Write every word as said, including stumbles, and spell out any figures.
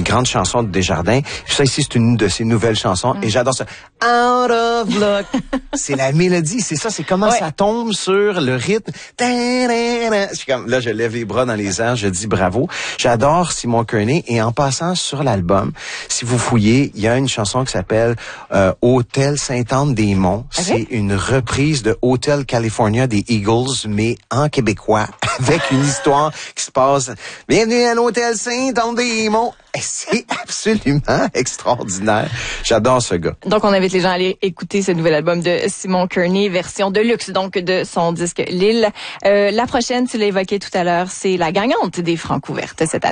grande chanson de Desjardins. Ça ici, c'est une de ses nouvelles chansons mm. et j'adore ça. Out of luck. C'est la mélodie, c'est ça, c'est comment ouais. ça tombe sur le rythme. Je suis comme, là, je lève les bras dans les airs, je dis bravo. J'adore Simon Kearney et en passant sur l'album, si vous fouillez, il y a une chanson qui s'appelle euh, Hôtel Sainte-Anne-des-Monts. Okay. C'est une reprise de Hotel California des Eagles, mais en québécois, avec une histoire qui se passe. Bienvenue à l'Hôtel Sainte-Anne-des-Monts. C'est absolument extraordinaire. J'adore ce gars. Donc, on invite les gens à aller écouter ce nouvel album de Simon Kearney, version de luxe, donc, de son disque Lille. Euh, la prochaine, tu l'as évoqué tout à l'heure, c'est la gagnante des Francs ouvertes cette année.